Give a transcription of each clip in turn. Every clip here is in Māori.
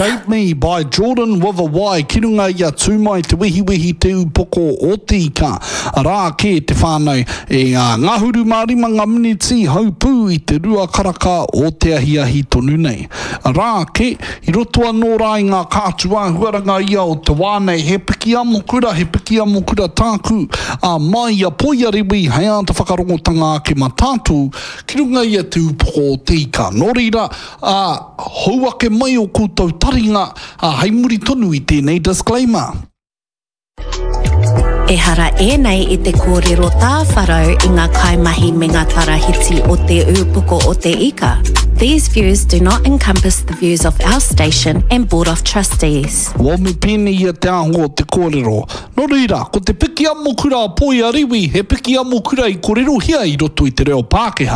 Shape Me by Jordan with a Y. Ki runga ia tūmai te wihi te upoko o te ika. Rā ke te whānau e ngā huru mārima ngā miniti haupū i te rua karaka o te ahi tonu nei. Rā ke i roto anō rā i ngā kātua huaranga ia o te wānei he piki amo kura tāku a mai a poia riwi hei a te whakarongotanga ke matātu ki runga ia te upoko o te ika. Nō reira hauake mai o koutou taringa hei muri tonu i tēnei disclaimer. E hara nei I te kōrero tāwharau I ngā kaimahi me ngā tarahiti o te upoko o te ika. These views do not encompass the views of our station and Board of Trustees. Wa me pēne ia te aho o te kōrero. Nō reira, ko te piki amo kura a poi a riwi, he piki amo kura I kōrero hia I roto I te reo Pākehā.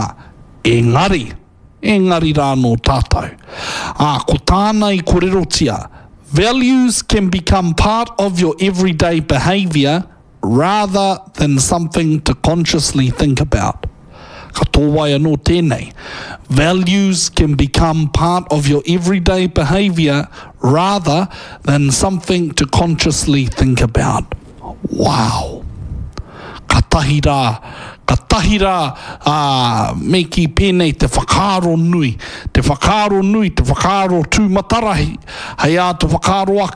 Engari rā no tātou. Ko tāna I kōrero tia. Values can become part of your everyday behaviour rather than something to consciously think about. Ka tōwai anō tēnei. Values can become part of your everyday behaviour rather than something to consciously think about. Wow. Ka tahi rā me ki pēnei te whakaaro nui, te whakaaro tūmatarahi, hei a te whakaaro ake